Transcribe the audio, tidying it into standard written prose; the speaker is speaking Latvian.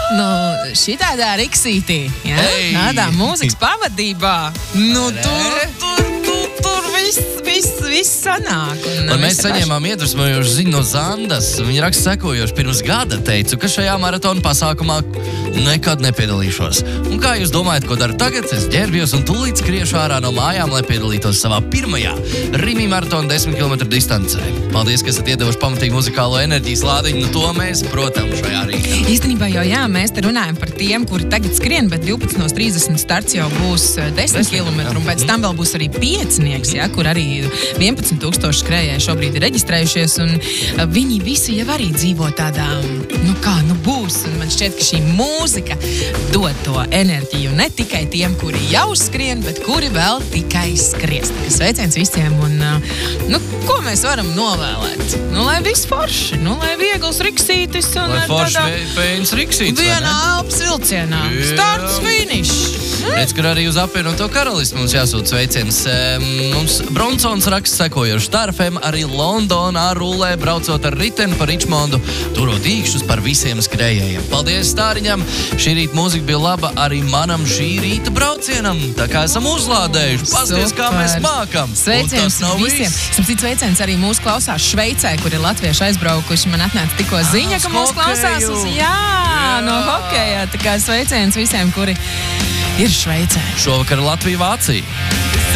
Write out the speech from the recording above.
Nu, šitādā riksītī, ja? Tādā mūzikas pavadībā. Nu, tur viss sanāk. Un mēs saņēmām iedvesmojošu ziņu no Zandas. Viņa raksta sekojoši: pirms gada teicu, ka šajā maratona pasākumā nekad nepiedalīšos. Un kā jūs domājat, ko daru tagad? Es ģērbjos un tūlīt skriešu ārā no mājām, lai piedalītos savā pirmajā Rimi maratona 10 km distancē. Paldies, ka esat iedevuši pamatīgu muzikālo enerģijas lādiņu. Nu, to mēs, protams, šajā rītā. Īstenībā jau jā, mēs te runājam par tiem, kuri tagad skrien, bet 12:30 starts jau būs 10 km, un pēc tam vēl būs arī piecinieks, ja, kur arī 11,000 skrējēji šobrīd ir reģistrējušies, un viņi visi jau arī dzīvo tādā, būs. Un man šķiet, ka šī mūzika dod to enerģiju ne tikai tiem, kuri jau skrien, bet kuri vēl tikai skries. Sveiciens visiem, un ko mēs varam novēlēt? Lai viss forši, lai viegls riksītis, un lai forši pēņas riksītis, vienā elpas vilcienā. Starts, finišs. Redz, kur arī uz apvienoto karalisti mums jāsūt sveiciens. Mums Bronsons raksta sekojoši: Starfem arī Londonā rulē, braucot ar riteni pa Ričmondu, turot īkšķus par visiem skrējējiem. Paldies Stāriņam! Šī rīta mūzika bija laba arī manam šī rīta braucienam. Tā kā esam uzlādējuši. Pasties, kā mēs mākam. Sveiciens visiem. Sveiciens arī mūsu klausās Šveicē, kur ir latvieši aizbraukuši. Man atnāca tikko ziņa, ka mūsu klausās no hokeja. Tā kā sveiciens visiem, kuri ir Šveicē. Šovakar Latvija-Vācija.